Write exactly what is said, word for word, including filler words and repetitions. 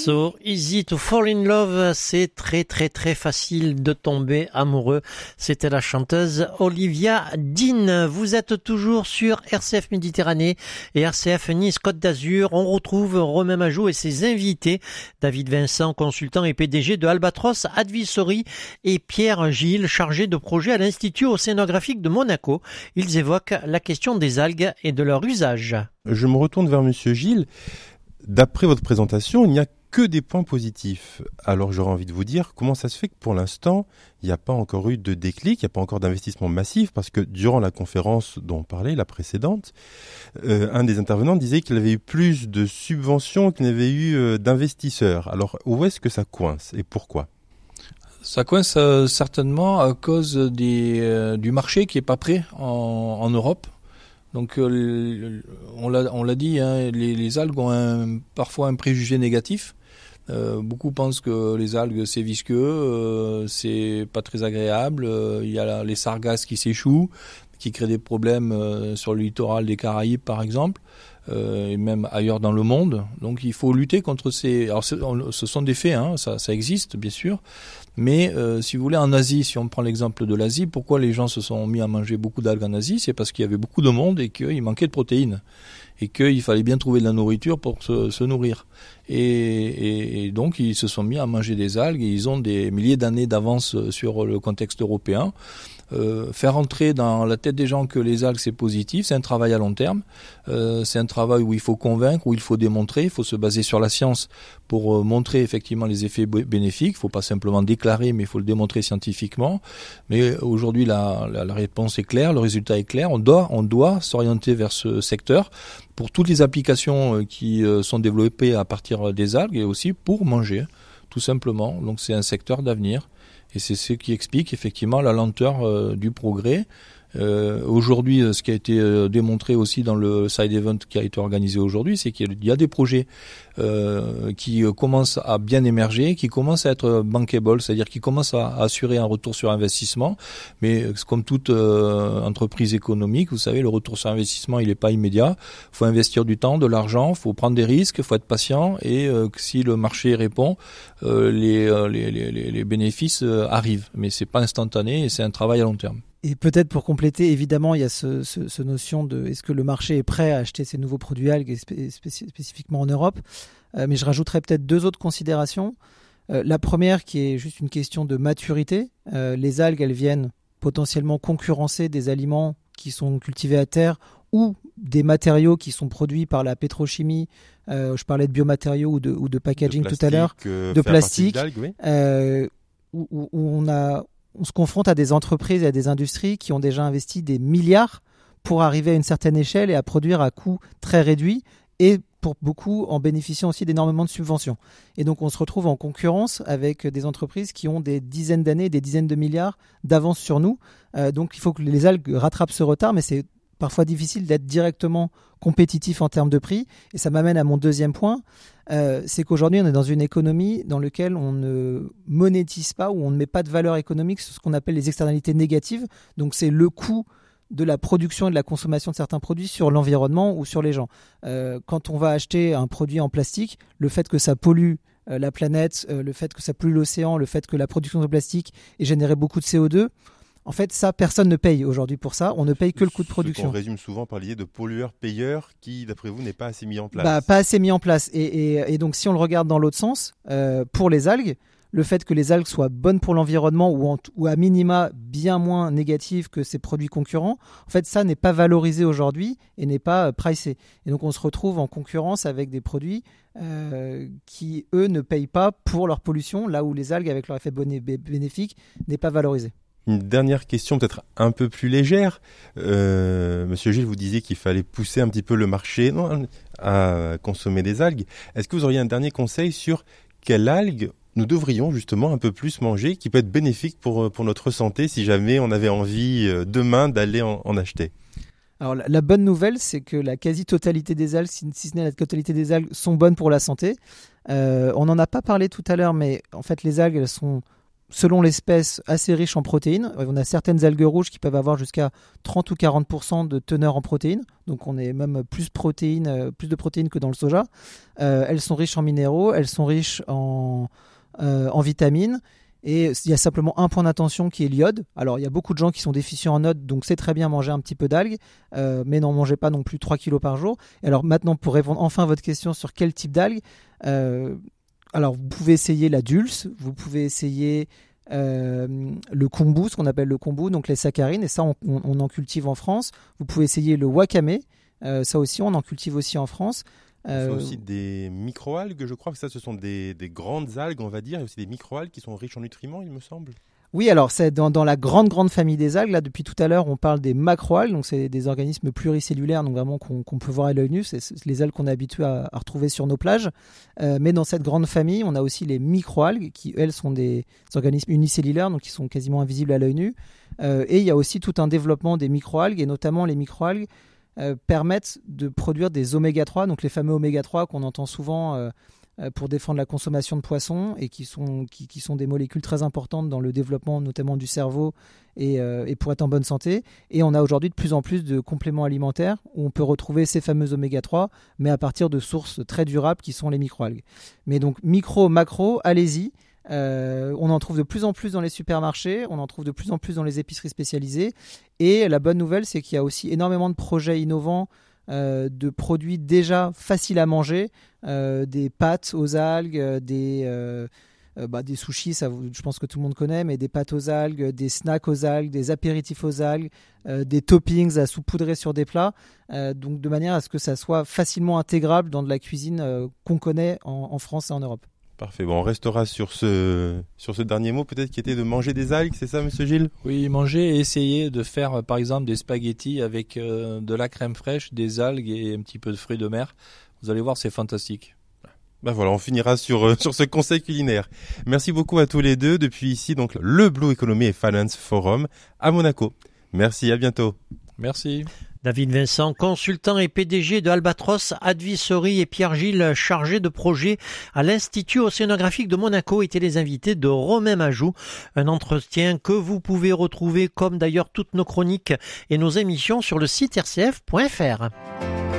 So easy to fall in love, c'est très très très facile de tomber amoureux. C'était la chanteuse Olivia Dean. Vous êtes toujours sur R C F Méditerranée et R C F Nice Côte d'Azur. On retrouve Romain Majot et ses invités, David Vincent, consultant et P D G de Albatros Advisory, et Pierre Gilles, chargé de projet à l'Institut océanographique de Monaco. Ils évoquent la question des algues et de leur usage. Je me retourne vers Monsieur Gilles. D'après votre présentation, il n'y a que des points positifs. Alors j'aurais envie de vous dire comment ça se fait que pour l'instant, il n'y a pas encore eu de déclic, il n'y a pas encore d'investissement massif, parce que durant la conférence dont on parlait, la précédente, euh, un des intervenants disait qu'il avait eu plus de subventions qu'il n'avait eu euh, d'investisseurs. Alors où est-ce que ça coince et pourquoi ? Ça coince euh, certainement à cause des, euh, du marché qui est pas prêt en, en Europe. Donc euh, on l'a on l'a dit, hein, les, les algues ont un, parfois un préjugé négatif. Euh, beaucoup pensent que les algues c'est visqueux, euh, c'est pas très agréable. Euh, il y a la, les sargasses qui s'échouent, qui créent des problèmes euh, sur le littoral des Caraïbes par exemple, euh, et même ailleurs dans le monde. Donc il faut lutter contre ces. Alors on, ce sont des faits, hein, ça, ça existe bien sûr. Mais euh, si vous voulez, en Asie, si on prend l'exemple de l'Asie, pourquoi les gens se sont mis à manger beaucoup d'algues en Asie ? C'est parce qu'il y avait beaucoup de monde et qu'il manquait de protéines. Et qu'il fallait bien trouver de la nourriture pour se, se nourrir. Et, et, et donc, ils se sont mis à manger des algues et ils ont des milliers d'années d'avance sur le contexte européen. Euh, faire entrer dans la tête des gens que les algues c'est positif, c'est un travail à long terme, euh, c'est un travail où il faut convaincre, où il faut démontrer, il faut se baser sur la science pour euh, montrer effectivement les effets b- bénéfiques, il ne faut pas simplement déclarer mais il faut le démontrer scientifiquement. Mais aujourd'hui la, la, la réponse est claire, le résultat est clair, on doit, on doit s'orienter vers ce secteur pour toutes les applications qui euh, sont développées à partir des algues et aussi pour manger, tout simplement. Donc c'est un secteur d'avenir. Et c'est ce qui explique effectivement la lenteur euh, du progrès. Euh, aujourd'hui, ce qui a été euh, démontré aussi dans le side event qui a été organisé aujourd'hui, c'est qu'il y a des projets euh, qui euh, commencent à bien émerger, qui commencent à être bankable, c'est-à-dire qui commencent à, à assurer un retour sur investissement. Mais comme toute euh, entreprise économique, vous savez, le retour sur investissement, il n'est pas immédiat. Il faut investir du temps, de l'argent, il faut prendre des risques, il faut être patient. Et euh, si le marché répond, euh, les, euh, les, les, les bénéfices euh, arrivent. Mais c'est pas instantané et c'est un travail à long terme. Et peut-être pour compléter, évidemment, il y a ce, ce, ce notion de est-ce que le marché est prêt à acheter ces nouveaux produits algues, spé- spé- spécifiquement en Europe. Euh, mais je rajouterais peut-être deux autres considérations. Euh, la première qui est juste une question de maturité. Euh, les algues, elles viennent potentiellement concurrencer des aliments qui sont cultivés à terre ou des matériaux qui sont produits par la pétrochimie. Euh, je parlais de biomatériaux ou de, ou de packaging de plastique, tout à l'heure, euh, de plastique, oui. euh, où, où, où on a... On se confronte à des entreprises et à des industries qui ont déjà investi des milliards pour arriver à une certaine échelle et à produire à coût très réduit et pour beaucoup en bénéficiant aussi d'énormément de subventions. Et donc on se retrouve en concurrence avec des entreprises qui ont des dizaines d'années, des dizaines de milliards d'avance sur nous. Euh, donc il faut que les algues rattrapent ce retard, mais c'est parfois difficile d'être directement compétitif en termes de prix. Et ça m'amène à mon deuxième point, euh, c'est qu'aujourd'hui, on est dans une économie dans laquelle on ne monétise pas ou on ne met pas de valeur économique sur ce qu'on appelle les externalités négatives. Donc, c'est le coût de la production et de la consommation de certains produits sur l'environnement ou sur les gens. Euh, quand on va acheter un produit en plastique, le fait que ça pollue euh, la planète, euh, le fait que ça pollue l'océan, le fait que la production de plastique ait généré beaucoup de C O deux, en fait, ça, personne ne paye aujourd'hui pour ça. On ne paye que le coût de production. On résume souvent par l'idée de pollueur-payeur qui, d'après vous, n'est pas assez mis en place. Bah, pas assez mis en place. Et, et, et donc, si on le regarde dans l'autre sens, euh, pour les algues, le fait que les algues soient bonnes pour l'environnement ou, en, ou à minima bien moins négatives que ces produits concurrents, en fait, ça n'est pas valorisé aujourd'hui et n'est pas euh, pricé. Et donc, on se retrouve en concurrence avec des produits euh, qui, eux, ne payent pas pour leur pollution, là où les algues, avec leur effet boné- bénéfique, n'est pas valorisé. Une dernière question peut-être un peu plus légère. Euh, Monsieur Gilles, vous disiez qu'il fallait pousser un petit peu le marché non, à consommer des algues. Est-ce que vous auriez un dernier conseil sur quelle algue nous devrions justement un peu plus manger, qui peut être bénéfique pour, pour notre santé si jamais on avait envie euh, demain d'aller en, en acheter ? Alors la, la bonne nouvelle, c'est que la quasi-totalité des algues, si, si ce n'est la totalité des algues, sont bonnes pour la santé. Euh, on n'en a pas parlé tout à l'heure, mais en fait les algues, elles sont selon l'espèce, assez riches en protéines. On a certaines algues rouges qui peuvent avoir jusqu'à trente ou quarante pour cent de teneur en protéines. Donc on est même plus, protéines, plus de protéines que dans le soja. Euh, elles sont riches en minéraux, elles sont riches en, euh, en vitamines. Et il y a simplement un point d'attention qui est l'iode. Alors il y a beaucoup de gens qui sont déficients en iode, donc c'est très bien manger un petit peu d'algues, euh, mais n'en mangez pas non plus trois kilos par jour. Et alors maintenant, pour répondre enfin à votre question sur quel type d'algues, euh, alors vous pouvez essayer la dulce, vous pouvez essayer euh, le kombu, ce qu'on appelle le kombu, donc les saccharines, et ça on, on, on en cultive en France. Vous pouvez essayer le wakame, euh, ça aussi on en cultive aussi en France. Euh, Il y a aussi des microalgues, je crois que ça ce sont des, des grandes algues, on va dire, et aussi des microalgues qui sont riches en nutriments, il me semble. Oui, alors c'est dans, dans la grande grande famille des algues. Là, depuis tout à l'heure, on parle des macroalgues, donc c'est des organismes pluricellulaires, donc vraiment qu'on, qu'on peut voir à l'œil nu. C'est, c'est les algues qu'on est habitué à, à retrouver sur nos plages. Euh, mais dans cette grande famille, on a aussi les microalgues, qui elles sont des, des organismes unicellulaires, donc qui sont quasiment invisibles à l'œil nu. Euh, et il y a aussi tout un développement des microalgues, et notamment les microalgues euh, permettent de produire des oméga trois, donc les fameux oméga trois qu'on entend souvent euh, pour défendre la consommation de poissons et qui sont, qui, qui sont des molécules très importantes dans le développement notamment du cerveau et, euh, et pour être en bonne santé. Et on a aujourd'hui de plus en plus de compléments alimentaires où on peut retrouver ces fameux oméga trois, mais à partir de sources très durables qui sont les microalgues. Mais donc micro, macro, allez-y. Euh, on en trouve de plus en plus dans les supermarchés, on en trouve de plus en plus dans les épiceries spécialisées. Et la bonne nouvelle, c'est qu'il y a aussi énormément de projets innovants, euh, de produits déjà faciles à manger, euh, des pâtes aux algues, des, euh, euh, bah, des sushis, ça, je pense que tout le monde connaît, mais des pâtes aux algues, des snacks aux algues, des apéritifs aux algues, euh, des toppings à saupoudrer sur des plats, euh, donc de manière à ce que ça soit facilement intégrable dans de la cuisine euh, qu'on connaît en, en France et en Europe. Parfait. Bon, on restera sur ce, sur ce dernier mot, peut-être qui était de manger des algues, c'est ça, monsieur Gilles ? Oui, manger et essayer de faire, par exemple, des spaghettis avec euh, de la crème fraîche, des algues et un petit peu de fruits de mer. Vous allez voir, c'est fantastique. Ben voilà, on finira sur, euh, sur ce conseil culinaire. Merci beaucoup à tous les deux depuis ici, donc le Blue Economy and Finance Forum à Monaco. Merci, à bientôt. Merci. David Vincent, consultant et P D G de Albatros Advisory, et Pierre Gilles, chargé de projet à l'Institut océanographique de Monaco, étaient les invités de Romain Majou. Un entretien que vous pouvez retrouver, comme d'ailleurs toutes nos chroniques et nos émissions, sur le site r c f point f r.